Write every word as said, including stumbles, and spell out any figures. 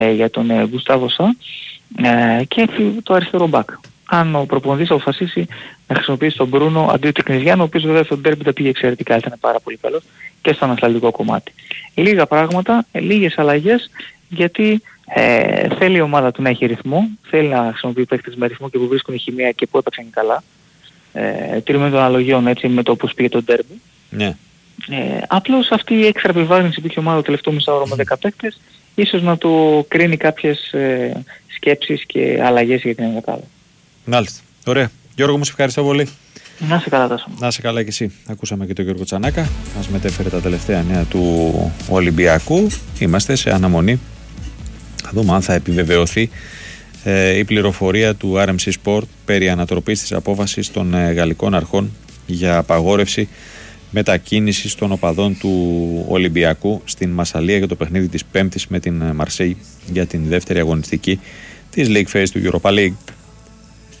για τον Γκουστάβο Σα ε, και το αριστερό μπακ. Αν ο προπονητής αποφασίσει να χρησιμοποιήσει τον Μπρούνο αντί του Τεκνιζιάνου, ο οποίος βέβαια στον ντέρμπι τα πήγε εξαιρετικά, ήταν πάρα πολύ καλός και στο ανασταλτικό κομμάτι. Λίγα πράγματα, λίγες αλλαγές, γιατί ε, θέλει η ομάδα του να έχει ρυθμό, θέλει να χρησιμοποιεί παίκτες με ρυθμό και που βρίσκουν η χημεία και που έπαιξαν καλά. Ε, τηρούμε των αναλογιών έτσι με το πώς πήγε το ντέρμπι. Ναι. Ε, απλώς αυτή η έξτρα επιβάρυνση που είχε η ομάδα το τελευταίο μισάωρο με δέκα παίκτες, ίσως να το κρίνει κάποιες ε, σκέψεις και αλλαγές για την ενδεκάδα. Μάλιστα. Ωραία. Γιώργο, μου σε ευχαριστώ πολύ. Να σε καλά, Τάσο. Να σε καλά και εσύ. Ακούσαμε και τον Γιώργο Τσανάκα. Μας μετέφερε τα τελευταία νέα του Ολυμπιακού. Είμαστε σε αναμονή. Θα δούμε αν θα επιβεβαιωθεί ε, η πληροφορία του αρ εμ σι Sport περί ανατροπής της απόφασης των ε, γαλλικών αρχών για απαγόρευση μετακίνησης των οπαδών του Ολυμπιακού στην Μασσαλία για το παιχνίδι της Πέμπτης με την Μαρσέη για την δεύτερη αγωνιστική της League Phase του Europa League.